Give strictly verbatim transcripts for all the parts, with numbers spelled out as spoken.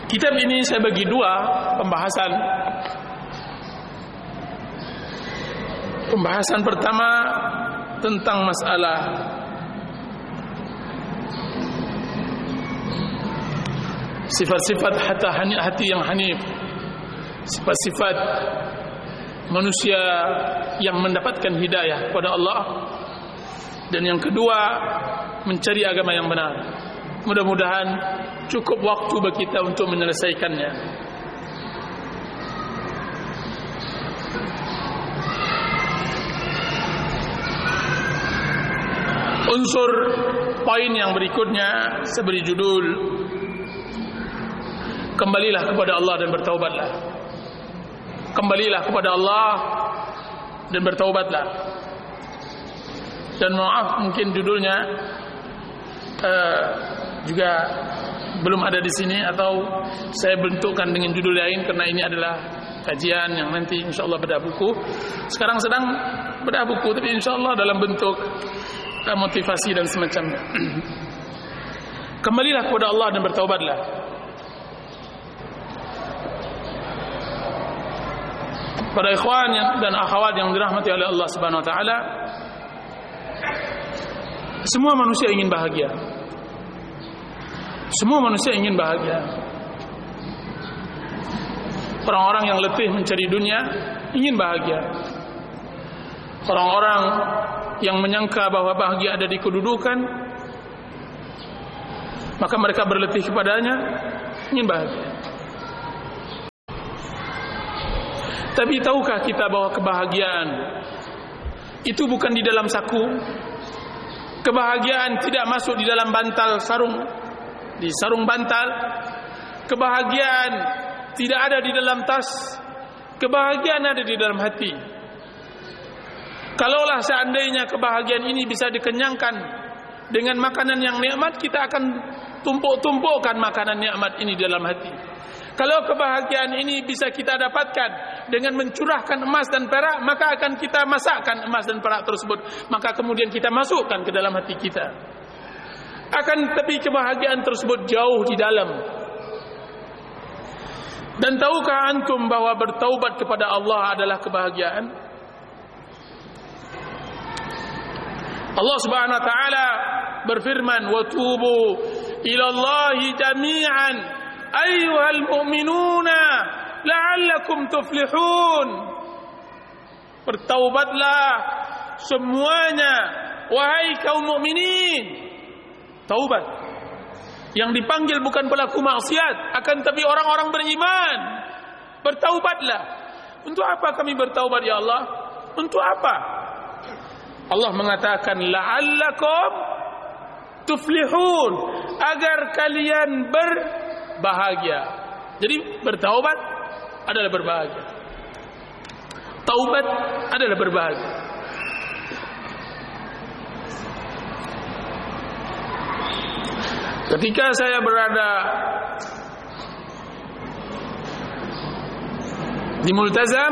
Kitab ini saya bagi dua pembahasan. Pembahasan pertama tentang masalah sifat-sifat hati yang hanif, sifat-sifat manusia yang mendapatkan hidayah kepada Allah. Dan yang kedua, mencari agama yang benar. Mudah-mudahan cukup waktu bagi kita untuk menyelesaikannya. Unsur poin yang berikutnya saya beri judul, kembalilah kepada Allah dan bertaubatlah. Kembalilah kepada Allah dan bertaubatlah. Dan maaf, mungkin judulnya uh, juga belum ada di sini, atau saya bentukkan dengan judul lain, karena ini adalah kajian yang nanti insyaallah bedah buku. Sekarang sedang bedah buku, tapi insyaallah dalam bentuk uh, motivasi dan semacamnya. Kembalilah kepada Allah dan bertaubatlah. Para ikhwan dan akhwat yang dirahmati oleh Allah Subhanahu wa taala, semua manusia ingin bahagia. Semua manusia ingin bahagia. Orang-orang yang letih mencari dunia ingin bahagia. Orang-orang yang menyangka bahwa bahagia ada di kedudukan, maka mereka berletih kepadanya, ingin bahagia. Tapi tahukah kita bahwa kebahagiaan itu bukan di dalam saku? Kebahagiaan tidak masuk di dalam bantal sarung, di sarung bantal. Kebahagiaan tidak ada di dalam tas. Kebahagiaan ada di dalam hati. Kalaulah seandainya kebahagiaan ini bisa dikenyangkan dengan makanan yang nikmat, kita akan tumpuk-tumpukkan makanan nikmat ini dalam hati. Kalau kebahagiaan ini bisa kita dapatkan dengan mencurahkan emas dan perak, maka akan kita masakkan emas dan perak tersebut, maka kemudian kita masukkan ke dalam hati kita. Akan tetapi kebahagiaan tersebut jauh di dalam. Dan tahukah antum bahwa bertaubat kepada Allah adalah kebahagiaan? Allah Subhanahu wa taala berfirman, "Wa tubu ila Allahi jami'an ayyuhal mu'minuna la'allakum tuflihun." Bertaubatlah semuanya, wahai kaum mukminin. Taubat. Yang dipanggil bukan pelaku maksiat, akan tapi orang-orang beriman. Bertaubatlah. Untuk apa kami bertaubat ya Allah? Untuk apa? Allah mengatakan la'allakum tuflihun, agar kalian berbahagia. Jadi bertaubat adalah berbahagia. Taubat adalah berbahagia. Ketika saya berada di Multazam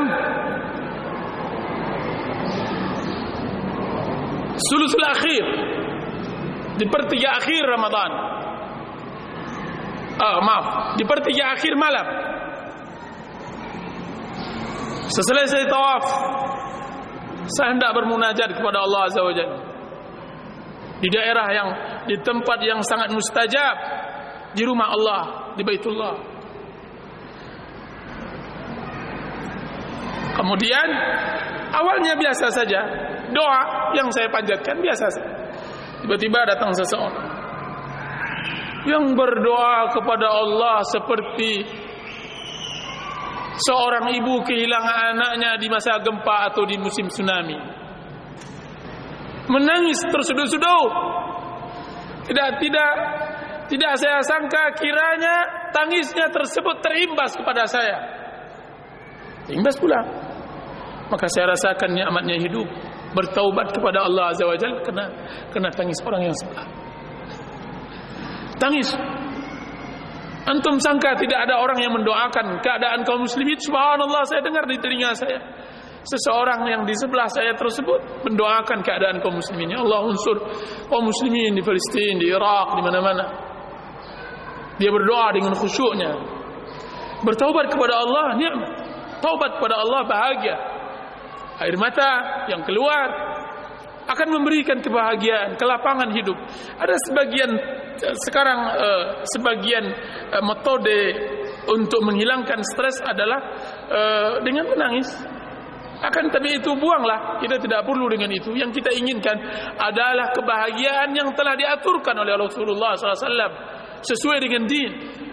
sulusul akhir, di pertiga akhir Ramadan, ah, maaf, di pertiga akhir malam, setelah saya tawaf, saya hendak bermunajat kepada Allah Azza wa Jalla di daerah yang, di tempat yang sangat mustajab, di rumah Allah, di Baitullah. Kemudian awalnya biasa saja, doa yang saya panjatkan biasa saja. Tiba-tiba datang seseorang yang berdoa kepada Allah seperti seorang ibu kehilangan anaknya di masa gempa atau di musim tsunami. Menangis terseduh-seduh. Tidak tidak tidak saya sangka kiranya tangisnya tersebut terimbas kepada saya. Terimbas pula. Maka saya rasakan nikmatnya hidup, bertaubat kepada Allah Azza wa Jalla kena kena tangis orang yang sebelah. Tangis. Antum sangka tidak ada orang yang mendoakan keadaan kaum muslimin? Subhanallah, saya dengar di telinga saya seseorang yang di sebelah saya tersebut mendoakan keadaan kaum muslimin. Ya Allah, unsur kaum muslimin di Palestina, di Irak, di mana-mana. Dia berdoa dengan khusyuknya. Bertaubat kepada Allah nikmat. Taubat kepada Allah bahagia. Air mata yang keluar akan memberikan kebahagiaan, kelapangan hidup. Ada sebagian sekarang uh, sebagian uh, metode untuk menghilangkan stres adalah uh, dengan menangis. Akan tapi itu buanglah, kita tidak perlu dengan itu. Yang kita inginkan adalah kebahagiaan yang telah diaturkan oleh Rasulullah sallallahu alaihi wasallam sesuai dengan din.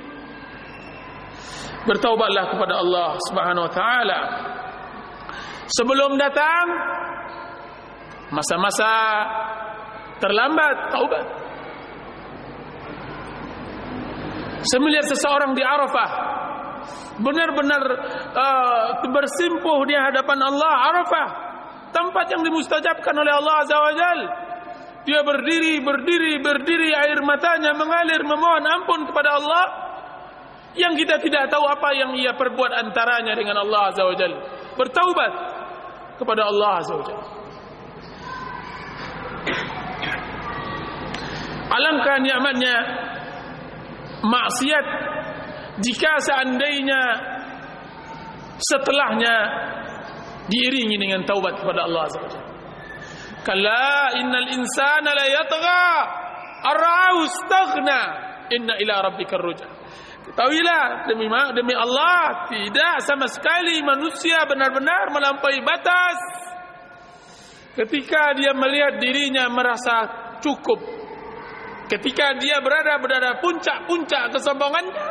Bertaubatlah kepada Allah Subhanahu wa taala sebelum datang masa-masa terlambat taubat. Saya melihat seseorang di Arafah benar-benar uh, bersimpuh di hadapan Allah. Arafah, tempat yang dimustajabkan oleh Allah Azza wa Jal. Dia berdiri, berdiri, berdiri, air matanya mengalir memohon ampun kepada Allah, yang kita tidak tahu apa yang ia perbuat antaranya dengan Allah Azza wa Jal. Bertaubat kepada Allah Azza wa Jal. Alangkah nikmatnya maksiat jika seandainya setelahnya diiringi dengan taubat kepada Allah Azza wa Jalla. Kalla innal insana la yatgha ar-ra'ahu istaghna inna ila rabbikar ruj'a. Ketahuilah demi demi Allah, tidak sama sekali manusia benar-benar melampaui batas ketika dia melihat dirinya merasa cukup, ketika dia berada pada puncak-puncak kesombongannya,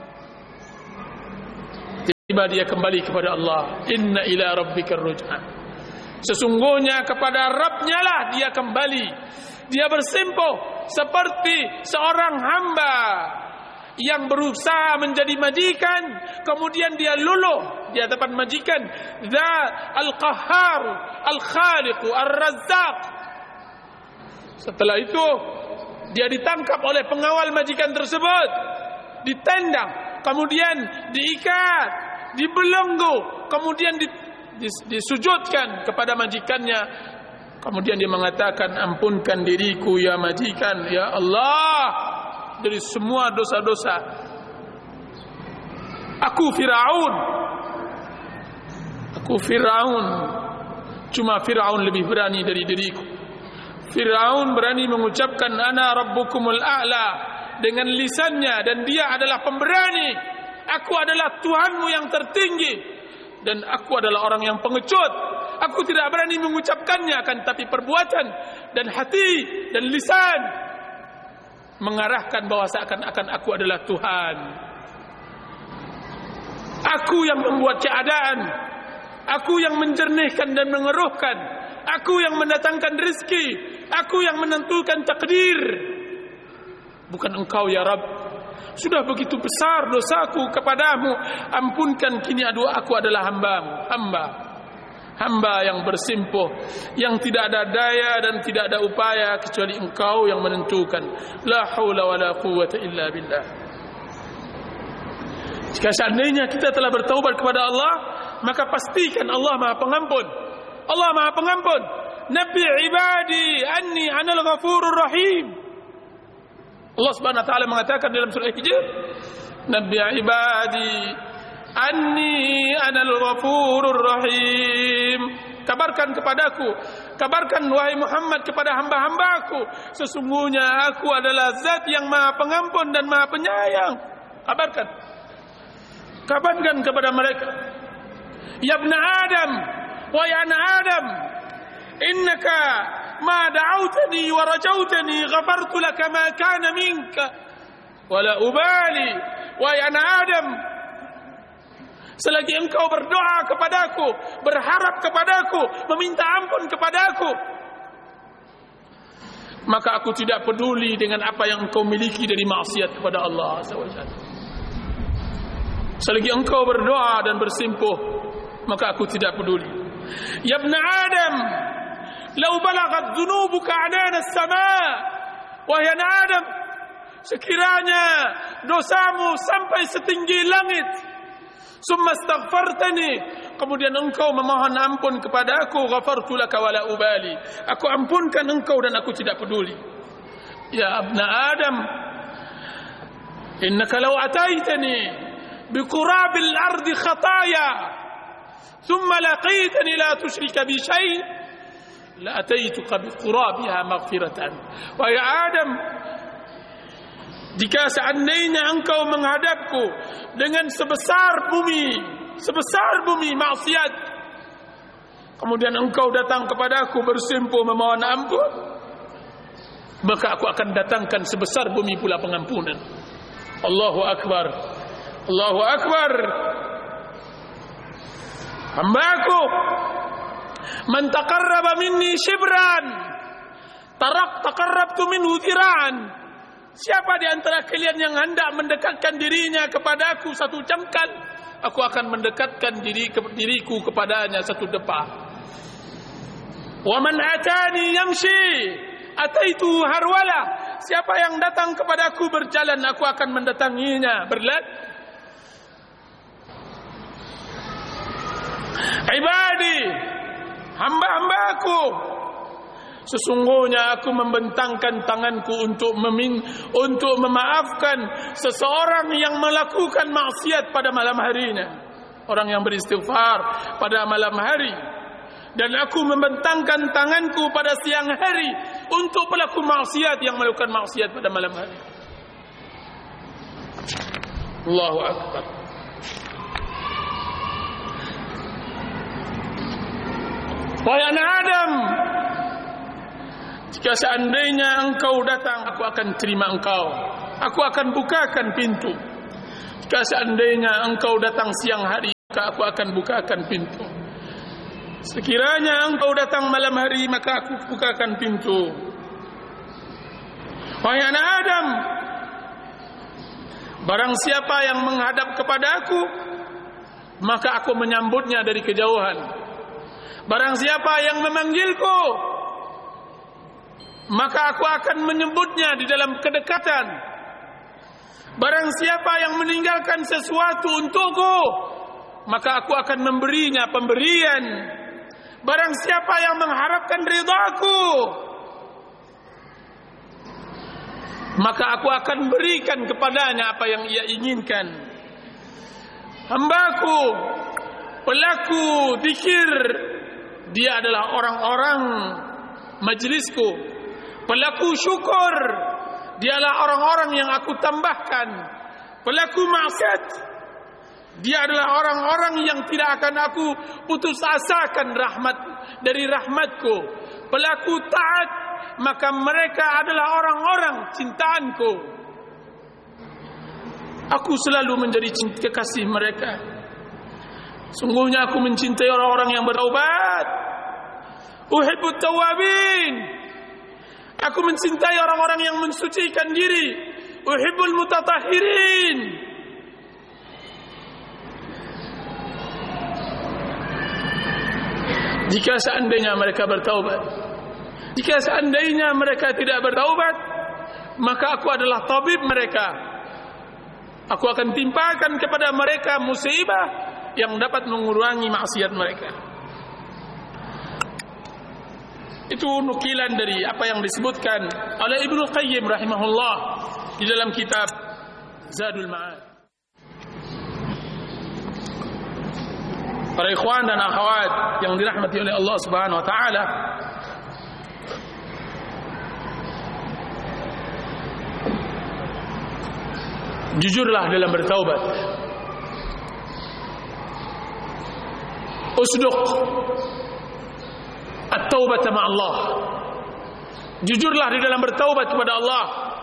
tiba dia kembali kepada Allah. Inna ila rabbikar ruj'a. Sesungguhnya kepada Rabb-Nya lah dia kembali. Dia bersimpuh seperti seorang hamba yang berusaha menjadi majikan, kemudian dia luluh di hadapan majikan. Dzat al-Qahhar, al-Khaliq, ar-Razzaq. Setelah itu dia ditangkap oleh pengawal majikan tersebut, ditendang, kemudian diikat, dibelenggu, kemudian disujudkan kepada majikannya. Kemudian dia mengatakan, ampunkan diriku ya majikan, ya Allah, dari semua dosa-dosa. Aku Firaun. Aku Firaun. Cuma Firaun lebih berani dari diriku. Firaun berani mengucapkan ana rabbukumul a'la dengan lisannya, dan dia adalah pemberani. Aku adalah Tuhanmu yang tertinggi, dan aku adalah orang yang pengecut. Aku tidak berani mengucapkannya, akan tapi perbuatan dan hati dan lisan mengarahkan bahwa seakan-akan aku adalah Tuhan. Aku yang membuat keadaan, aku yang menjernihkan dan mengeruhkan, aku yang mendatangkan rezeki, aku yang menentukan takdir, bukan engkau ya Rabb. Sudah begitu besar dosaku kepadamu, ampunkan, kini aduh aku adalah hambamu. Hamba Hamba yang bersimpuh, yang tidak ada daya dan tidak ada upaya kecuali engkau yang menentukan. La haula wa la quwwata illa billah. Jika seandainya kita telah bertaubat kepada Allah, maka pastikan Allah Maha Pengampun. Allah Maha Pengampun. Nabi ibadi anni anal ghafurur rahim. Allah Subhanahu wa taala mengatakan dalam surah Hijr, Nabi ibadi anni anal ghafurur rahim. Kabarkan kepadaku, kabarkan wahai Muhammad kepada hamba-hambaku, sesungguhnya aku adalah zat yang Maha Pengampun dan Maha Penyayang. Kabarkan. Kabarkan kepada mereka. Ya ibn Adam, wahai anak Adam, innaka ma da'awtani wa rajautani ghafartu laka ma kana minka wala ubali. Wahai anak Adam, selagi engkau berdoa kepadaku, berharap kepadaku, meminta ampun kepadaku, maka aku tidak peduli dengan apa yang engkau miliki dari maksiat kepada Allah Azza wa Jalla. Selagi engkau berdoa dan bersimpuh, maka aku tidak peduli. Ya ibn Adam, law balagat dhunubuka anana as-sama'. Wahai anak Adam, sekiranya dosamu sampai setinggi langit, summa astaghfartani, kemudian engkau memohon ampun kepada aku, ghafartu laka wala ubali, aku ampunkan engkau dan aku tidak peduli. Ya ibn Adam, innaka law ataitani biqurabil ardi khataya thumma laqitani la tusyrika bi syai' la ataituka biqurabiha maghfiratan. Wahai Adam, jika seandainya engkau menghadapku dengan sebesar bumi, sebesar bumi maksiat, kemudian engkau datang kepadaku bersimpuh memohon ampun, maka aku akan datangkan sebesar bumi pula pengampunan. Allahu Akbar, Allahu Akbar. Hambaku, man taqarraba minni shibran tarak taqarrabtu minhu dhira'an. Siapa di antara kalian yang hendak mendekatkan dirinya kepadaku satu jengkal, aku akan mendekatkan diri ke, diriku kepadanya satu depa. Wa man atani yamshi ataitu harwala. Siapa yang datang kepadaku berjalan, aku akan mendatanginya berlari. Ibadi, hamba-hambaku, sesungguhnya aku membentangkan tanganku untuk memin, untuk memaafkan seseorang yang melakukan maksiat pada malam harinya, orang yang beristighfar pada malam hari. Dan aku membentangkan tanganku pada siang hari untuk pelaku maksiat yang melakukan maksiat pada malam hari. Allahu Akbar. Wahai anak Adam, jika seandainya engkau datang, aku akan terima engkau, aku akan bukakan pintu. Jika seandainya engkau datang siang hari, maka aku akan bukakan pintu. Sekiranya engkau datang malam hari, maka aku bukakan pintu. Wahai anak Adam, barang siapa yang menghadap kepada aku, maka aku menyambutnya dari kejauhan. Barang siapa yang memanggilku, maka aku akan menyebutnya di dalam kedekatan. Barang siapa yang meninggalkan sesuatu untukku, maka aku akan memberinya pemberian. Barang siapa yang mengharapkan ridhaku, maka aku akan berikan kepadanya apa yang ia inginkan. Hambaku, pelaku zikir, dia adalah orang-orang majlisku. Pelaku syukur, dialah orang-orang yang aku tambahkan. Pelaku maksiat, dia adalah orang-orang yang tidak akan aku putus asakan rahmat dari rahmatku. Pelaku taat, maka mereka adalah orang-orang cintaanku. Aku selalu menjadi kekasih mereka. Sungguhnya aku mencintai orang-orang yang bertaubat. Uhibbut tawabin. Aku mencintai orang-orang yang mensucikan diri. Uhibbul mutatahhirin. Jika seandainya mereka bertaubat, jika seandainya mereka tidak bertaubat, maka aku adalah tabib mereka. Aku akan timpakan kepada mereka musibah yang dapat mengurangi maksiat mereka. Itu nukilan dari apa yang disebutkan oleh Ibnu Qayyim rahimahullah di dalam kitab Zadul Ma'ad. Para ikhwan dan akhwat yang dirahmati oleh Allah Subhanahu wa taala, jujurlah dalam bertaubat. Usduq at-taubat ma Allah. Jujurlah di dalam bertaubat kepada Allah.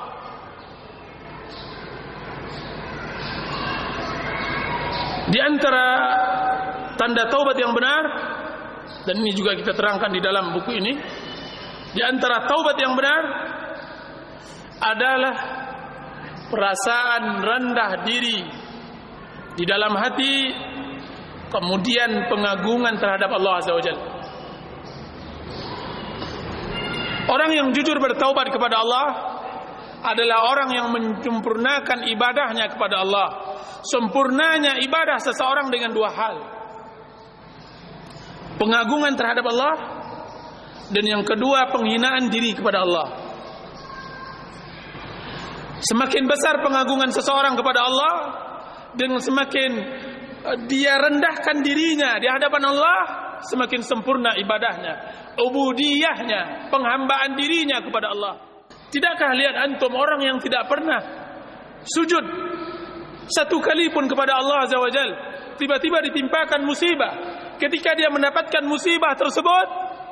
Di antara tanda taubat yang benar, dan ini juga kita terangkan di dalam buku ini, di antara taubat yang benar adalah perasaan rendah diri di dalam hati, kemudian pengagungan terhadap Allah Azza wa Jalla. Orang yang jujur bertaubat kepada Allah adalah orang yang menyempurnakan ibadahnya kepada Allah. Sempurnanya ibadah seseorang dengan dua hal: pengagungan terhadap Allah, dan yang kedua penghinaan diri kepada Allah. Semakin besar pengagungan seseorang kepada Allah, dengan semakin dia rendahkan dirinya di hadapan Allah, semakin sempurna ibadahnya, ubudiyahnya, penghambaan dirinya kepada Allah. Tidakkah lihat antum orang yang tidak pernah sujud satu kali pun kepada Allah Azza wa Jal, tiba-tiba ditimpakan musibah. Ketika dia mendapatkan musibah tersebut,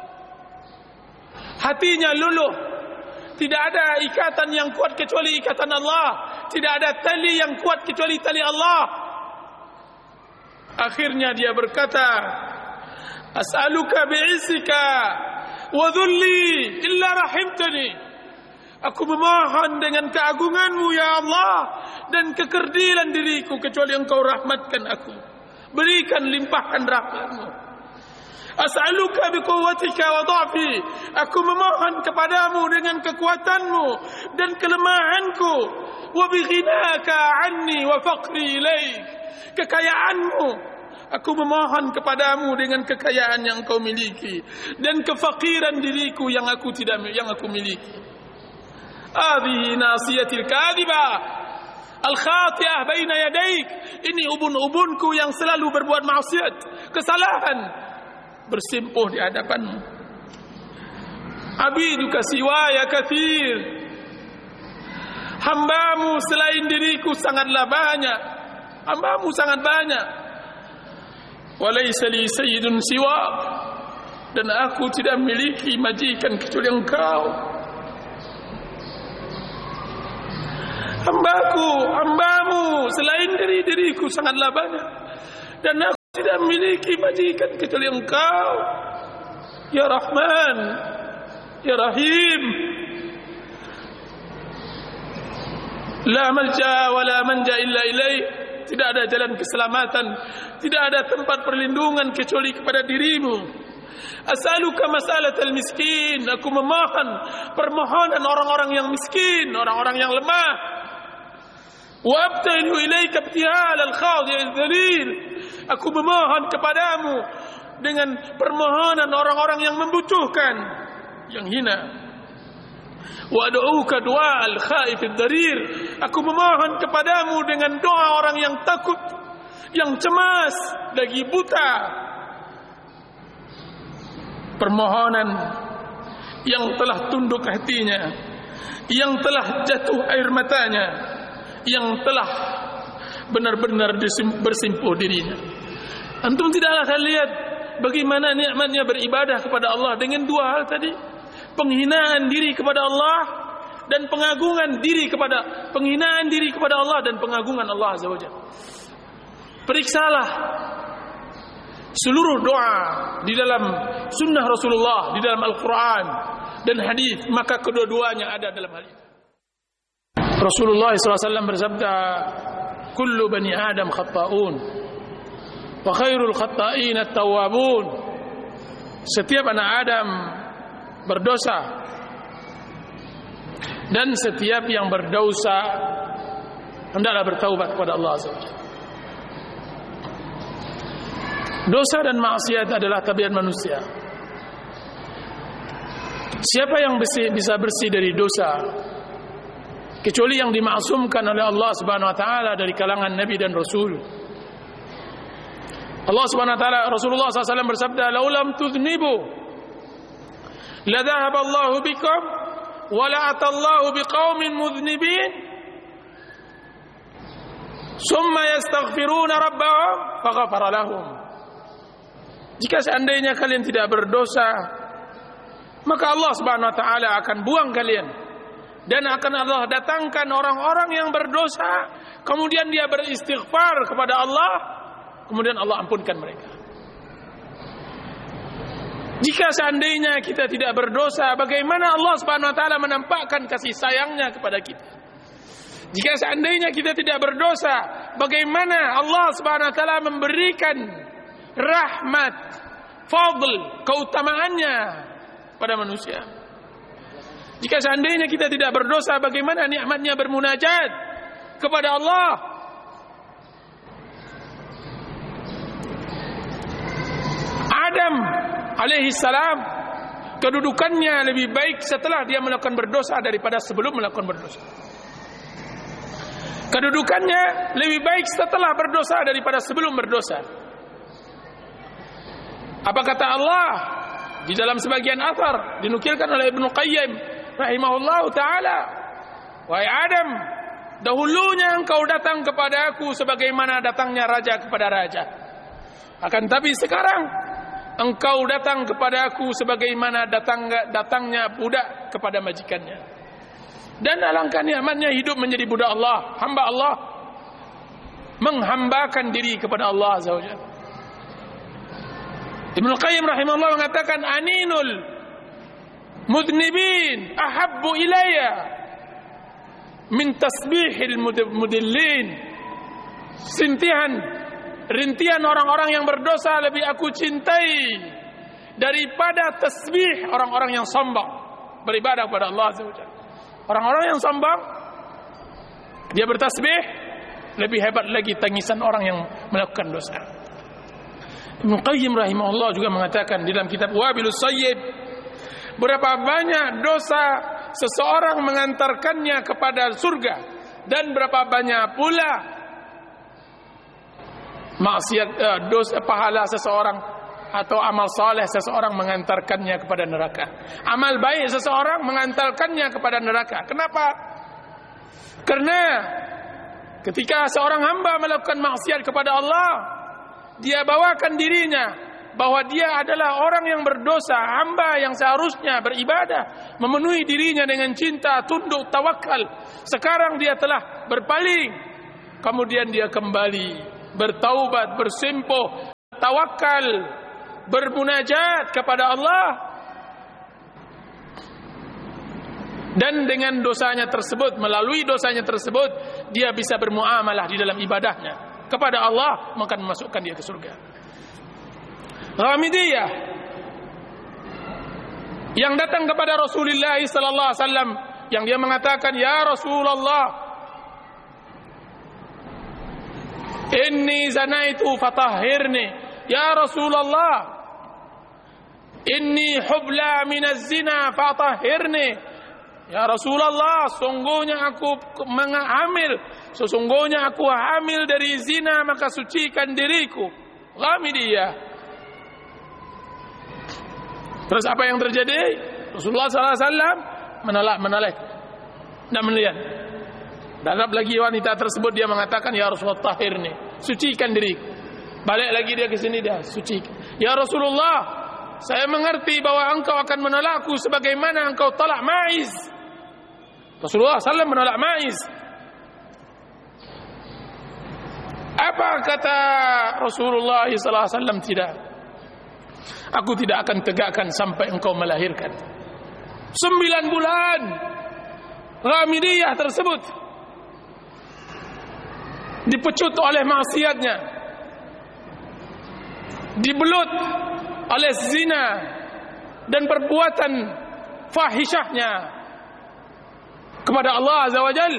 hatinya luluh. Tidak ada ikatan yang kuat kecuali ikatan Allah. Tidak ada tali yang kuat kecuali tali Allah. Akhirnya dia berkata, as'aluka bi'isika wa dhulli illa rahimtani. Aku memohon dengan keagunganmu ya Allah dan kekerdilan diriku kecuali engkau rahmatkan aku. Berikan, limpahkan rahmatmu. As'aluka biquwwatika wa dha'fi. Aku memohon kepadamu dengan kekuatanmu dan kelemahanku. Wa bighinaka anni wa faqri ilaik. Kekayaanmu. Aku memohon kepadamu dengan kekayaan yang engkau miliki dan kefakiran diriku yang aku tidak yang aku miliki. Hadhihi nasiyatil kadhibah al-khati'ah baina yadaik. Ini ubun-ubunku yang selalu berbuat maksiat, kesalahan, bersimpuh di hadapanmu. Abiduka siwaya kathir. Hambamu selain diriku sangatlah banyak. Hambamu sangat banyak. Walaysa li sayyidun siwak. Dan aku tidak memiliki majikan kecuali engkau. Hambaku, hambamu selain dari diriku sangatlah banyak. Dan aku tidak memiliki majikan kecuali engkau. Ya Rahman, Ya Rahim. La malja wa la manja illa ilaih. Tidak ada jalan keselamatan, tidak ada tempat perlindungan kecuali kepada dirimu. As'aluka mas'alatal miskin. Aku memohon permohonan orang-orang yang miskin, orang-orang yang lemah. Wa abtailu ilaika ibtihal al-khadi' al-dhalil. Aku memohon kepadamu dengan permohonan orang-orang yang membutuhkan, yang hina. Wa ad'uka du'a al-khaif ad-darir. Aku memohon kepadamu dengan doa orang yang takut, yang cemas, lagi buta. Permohonan yang telah tunduk hatinya, yang telah jatuh air matanya, yang telah benar-benar bersimpuh dirinya. Antum tidaklah akan lihat bagaimana nikmatnya beribadah kepada Allah dengan dua hal tadi. Penghinaan diri kepada Allah dan pengagungan diri kepada penghinaan diri kepada Allah dan pengagungan Allah Azza wa Jalla. Periksalah seluruh doa di dalam sunnah Rasulullah, di dalam Al-Quran dan hadis, maka kedua-duanya ada dalam hal itu. Rasulullah sallallahu alaihi wasallam bersabda, "Kullu bani Adam khata'un, wa khairul khata'in at-tawwabun." Setiap anak Adam berdosa, dan setiap yang berdosa hendaklah bertaubat kepada Allah Azza wa Jalla. Dosa dan maksiat adalah tabiat manusia. Siapa yang bisa bersih dari dosa kecuali yang dimaksumkan oleh Allah Subhanahu wa taala dari kalangan nabi dan rasul? Allah Subhanahu wa taala, Rasulullah sallallahu alaihi wasallam bersabda, "Lau lam tudhnibu la dhahaba Allahu bikum wa la atallahu biqaumin mudhnibin summa yastaghfiruna rabbahum faghfara lahum." Jika seandainya kalian tidak berdosa, maka Allah Subhanahu wa taala akan buang kalian dan akan Allah datangkan orang-orang yang berdosa, kemudian dia beristighfar kepada Allah, kemudian Allah ampunkan mereka. Jika seandainya kita tidak berdosa, bagaimana Allah Subhanahu wa taala menampakkan kasih sayangnya kepada kita? Jika seandainya kita tidak berdosa, bagaimana Allah Subhanahu wa taala memberikan rahmat, fadl, keutamaannya pada manusia? Jika seandainya kita tidak berdosa, bagaimana nikmatnya bermunajat kepada Allah? Adam alaihi salam, kedudukannya lebih baik setelah dia melakukan berdosa daripada sebelum melakukan berdosa. Kedudukannya lebih baik setelah berdosa daripada sebelum berdosa. Apa kata Allah di dalam sebagian athar dinukilkan oleh Ibnu Qayyim rahimahullahu taala, wahai Adam, dahulunya engkau datang kepada aku sebagaimana datangnya raja kepada raja, akan tapi sekarang engkau datang kepada aku sebagaimana datang datangnya budak kepada majikannya. Dan alangkah nikmatnya hidup menjadi budak Allah, hamba Allah, menghambakan diri kepada Allah Azza wa Jalla. Ibnu Qayyim rahimahullah mengatakan, aninul mudnibin ahabbu ilayya min tasbihil mudillin. Sintihan, rintihan orang-orang yang berdosa lebih aku cintai daripada tasbih orang-orang yang sombong beribadah kepada Allah Azza wa Jalla. Orang-orang yang sombong, dia bertasbih, lebih hebat lagi tangisan orang yang melakukan dosa. Ibnu Qayyim rahimahullah juga mengatakan di dalam kitab Wabilus Sayyib, berapa banyak dosa seseorang mengantarkannya kepada surga, dan berapa banyak pula maksiat uh, dosa pahala seseorang atau amal saleh seseorang mengantarkannya kepada neraka. Amal baik seseorang mengantarkannya kepada neraka. Kenapa? Karena ketika seorang hamba melakukan maksiat kepada Allah, dia bawakan dirinya bahwa dia adalah orang yang berdosa, hamba yang seharusnya beribadah, memenuhi dirinya dengan cinta, tunduk, tawakal. Sekarang dia telah berpaling, kemudian dia kembali bertaubat, bersimpuh, tawakal, bermunajat kepada Allah, dan dengan dosanya tersebut, melalui dosanya tersebut, dia bisa bermuamalah di dalam ibadahnya kepada Allah, maka memasukkan dia ke surga. Ghamidiyah yang datang kepada Rasulullah sallallahu alaihi wasallam, yang dia mengatakan, ya Rasulullah, inni zanaitu fatahhirni. Ya Rasulullah, inni hubla minaz zina fatahhirni. Ya Rasulullah, sungguhnya aku hamil, sesungguhnya aku hamil dari zina, maka sucikan diriku. Ghamidiyah. Terus apa yang terjadi? Rasulullah sallallahu alaihi wasallam menolak, menolak, tidak melihat. Datang lagi wanita tersebut, dia mengatakan, ya Rasulullah, tahirni, sucikan diriku. Balik lagi dia ke sini, dia suci. Ya Rasulullah, saya mengerti bahwa engkau akan menolakku sebagaimana engkau tolak Ma'iz. Rasulullah sallallahu alaihi wasallam menolak Ma'iz. Apa kata Rasulullah sallallahu alaihi wasallam? Tidak. Aku tidak akan tegakkan sampai engkau melahirkan. Sembilan bulan Ghamidiyah tersebut dipecut oleh maksiatnya, dibelut oleh zina dan perbuatan fahishahnya kepada Allah Azza wa Jalla.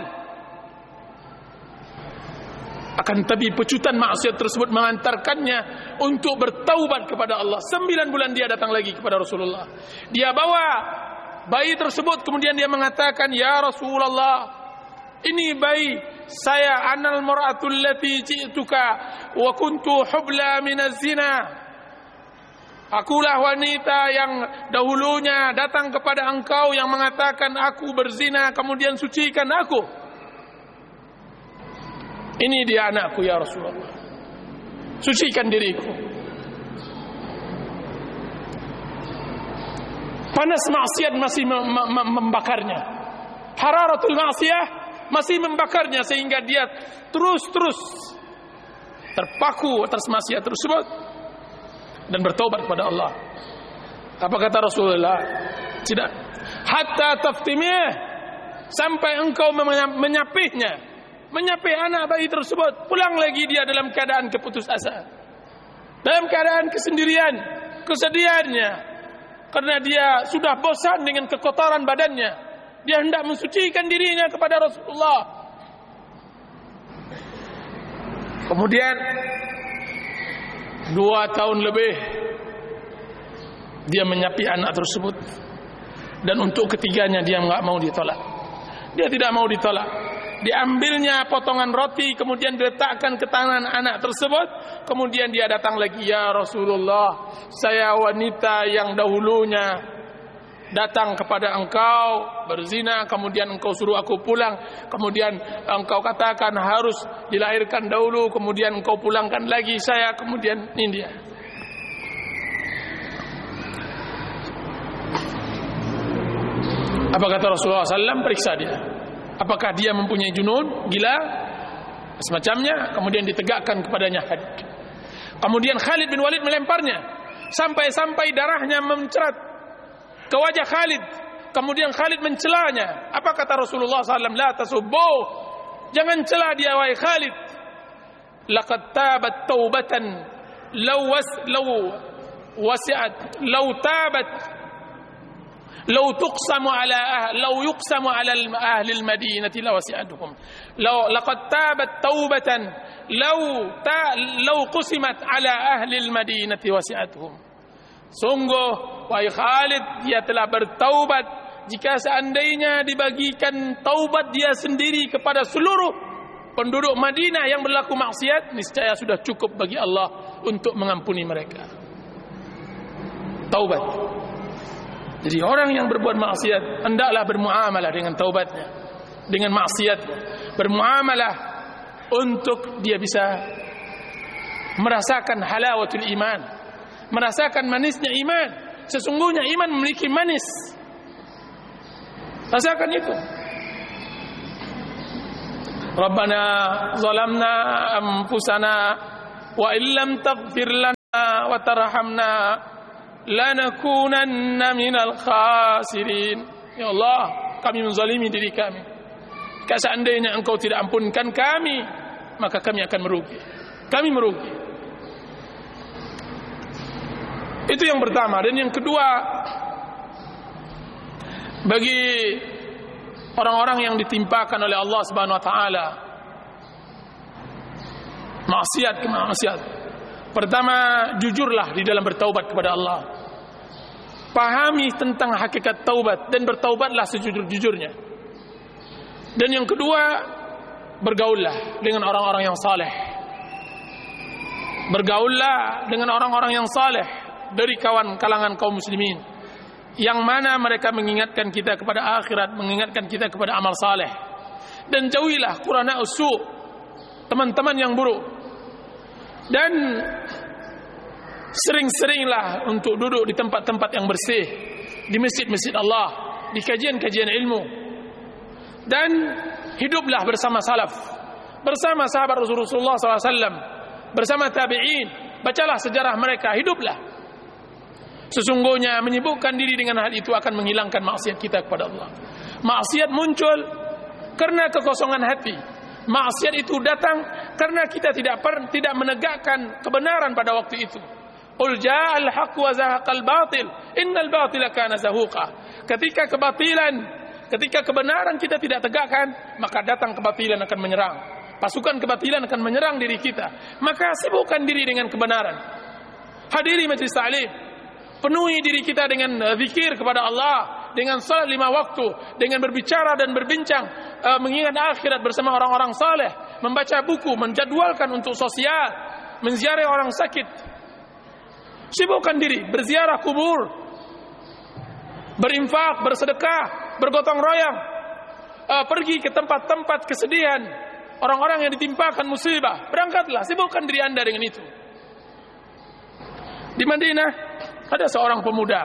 Akan tapi pecutan maksiat tersebut mengantarkannya untuk bertaubat kepada Allah. Sembilan bulan dia datang lagi kepada Rasulullah. Dia bawa bayi tersebut, kemudian dia mengatakan, ya Rasulullah, ini bayi saya, anal mar'atul lati ji'tuka wa kuntu hubla minaz zina. Akulah wanita yang dahulunya datang kepada engkau yang mengatakan aku berzina, kemudian sucikan aku. Ini dia anakku ya Rasulullah, sucikan diriku. Panas maksiat masih membakarnya, hararatul maksiyah masih membakarnya, sehingga dia terus-terus terpaku atas maksiat tersebut dan bertaubat kepada Allah. Apa kata Rasulullah? Tidak. Hatta taftimih, sampai engkau menyapihnya, menyapih anak bayi tersebut. Pulang lagi dia dalam keadaan keputus asa, dalam keadaan kesendirian, kesedihannya, karena dia sudah bosan dengan kekotoran badannya. Dia hendak mensucikan dirinya kepada Rasulullah. Kemudian dua tahun lebih dia menyapi anak tersebut, dan untuk ketiganya dia enggak mau ditolak. Dia tidak mau ditolak. diambilnya potongan roti, kemudian diletakkan ke tangan anak tersebut, kemudian dia datang lagi, ya Rasulullah, saya wanita yang dahulunya datang kepada engkau berzina, kemudian engkau suruh aku pulang, kemudian engkau katakan harus dilahirkan dahulu, kemudian engkau pulangkan lagi saya, kemudian ini dia. Apa kata Rasulullah sallallahu alaihi wasallam? Periksa dia. Apakah dia mempunyai junun, gila, semacamnya, kemudian ditegakkan kepadanya had. Kemudian Khalid bin Walid melemparnya sampai-sampai darahnya mencerat ke wajah Khalid. Kemudian Khalid mencelanya. Apa kata Rasulullah sallallahu alaihi wasallam? La tasubbu, jangan celah dia wahai Khalid. Laqad tabat taubatan law was law wasi'at law tabat لو تقسم على أهل لو يقسم على أهل المدينة لوسعتهم لو لقد تابت توبة لو تا لو قسمت على أهل المدينة وسعتهم. Sungguh wahai Khalid, dia telah bertaubat jika seandainya dibagikan taubat dia sendiri kepada seluruh penduduk Madinah yang berlaku maksiat, niscaya sudah cukup bagi Allah untuk mengampuni mereka. Taubat. Jadi orang yang berbuat maksiat hendaklah bermuamalah dengan taubatnya, dengan maksiatnya, bermuamalah untuk dia bisa merasakan halawatul iman, merasakan manisnya iman. Sesungguhnya iman memiliki manis. Rasakan itu. Rabbana zalamna anfusana wa illam taghfir lana wa tarhamna lanakunanna minal khasirin. Ya Allah, kami menzalimi diri kami. Jika seandainya engkau tidak ampunkan kami, maka kami akan merugi. Kami merugi. Itu yang pertama. Dan yang kedua, bagi orang-orang yang ditimpakan oleh Allah Subhanahu wa taala maksiat ke maksiat, pertama, jujurlah di dalam bertaubat kepada Allah. Pahami tentang hakikat taubat dan bertaubatlah sejujur-jujurnya. Dan yang kedua, bergaullah dengan orang-orang yang saleh. Bergaullah dengan orang-orang yang saleh dari kawan kalangan kaum muslimin, yang mana mereka mengingatkan kita kepada akhirat, mengingatkan kita kepada amal saleh. Dan jauhilah qurana usu', teman-teman yang buruk. Dan sering-seringlah untuk duduk di tempat-tempat yang bersih, di masjid-masjid Allah, di kajian-kajian ilmu. Dan hiduplah bersama salaf, bersama sahabat Rasulullah sallallahu alaihi wasallam, bersama tabi'in. Bacalah sejarah mereka, hiduplah. Sesungguhnya menyibukkan diri dengan hal itu akan menghilangkan maksiat kita kepada Allah. Maksiat muncul karena kekosongan hati. Maksiat itu datang karena kita tidak per, tidak menegakkan kebenaran pada waktu itu. Qul ja'al haqq wa zahaqal batil, innal batila kana zahuqa. Ketika kebatilan, ketika kebenaran kita tidak tegakkan, maka datang kebatilan akan menyerang. Pasukan kebatilan akan menyerang diri kita. Maka sibukkan diri dengan kebenaran. Hadiri majlis ta'lim. Penuhi diri kita dengan zikir kepada Allah, dengan salat lima waktu, dengan berbicara dan berbincang, uh, mengingat akhirat bersama orang-orang saleh, membaca buku, menjadwalkan untuk sosial, menziarahi orang sakit. Sibukkan diri, berziarah kubur, berinfak, bersedekah, bergotong royong, uh, pergi ke tempat-tempat kesedihan orang-orang yang ditimpakan musibah. Berangkatlah, sibukkan diri anda dengan itu. Di Madinah ada seorang pemuda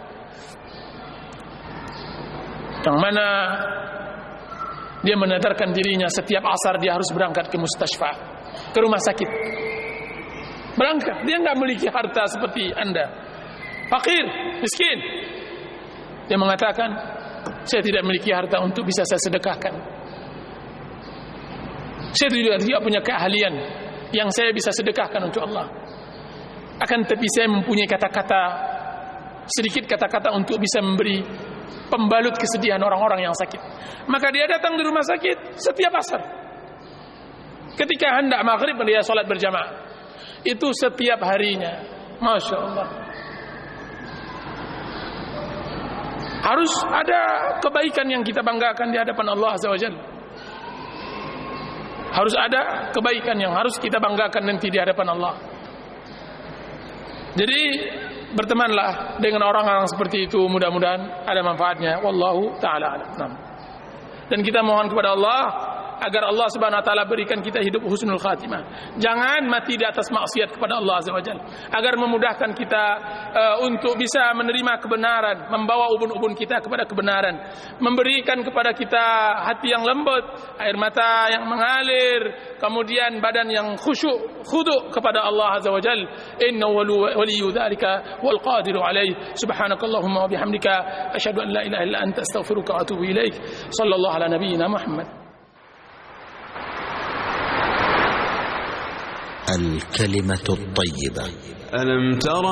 yang mana dia menadarkan dirinya setiap asar dia harus berangkat ke mustasfa, ke rumah sakit. Berangkat, dia enggak memiliki harta seperti anda, fakir, miskin. Dia mengatakan, saya tidak memiliki harta untuk bisa saya sedekahkan. Saya tidak, tidak punya keahlian yang saya bisa sedekahkan untuk Allah. Akan tetapi saya mempunyai kata-kata, sedikit kata-kata untuk bisa memberi pembalut kesedihan orang-orang yang sakit. Maka dia datang di rumah sakit setiap asar. Ketika hendak maghrib dia salat berjamaah. Itu setiap harinya. Masya Allah. Harus ada kebaikan yang kita banggakan di hadapan Allah Azza wa Jalla. Harus ada kebaikan yang harus kita banggakan nanti di hadapan Allah. Jadi bertemanlah dengan orang-orang seperti itu, mudah-mudahan ada manfaatnya. Wallahu ta'ala a'lam. Dan kita mohon kepada Allah agar Allah Subhanahu wa taala berikan kita hidup husnul khatimah. Jangan mati di atas maksiat kepada Allah Azza wa Jalla, agar memudahkan kita uh, untuk bisa menerima kebenaran, membawa ubun-ubun kita kepada kebenaran, memberikan kepada kita hati yang lembut, air mata yang mengalir, kemudian badan yang khusyuk, khudu' kepada Allah Azza wa Jalla. Innahu waliyyu dzalika wal qadiru alaihi. Subhanakallahumma wa bihamdika asyhadu an la ilaha illa anta astaghfiruka wa atubu ilaik. Sallallahu ala nabiyyina Muhammad. الكلمة الطيبة. ألم تر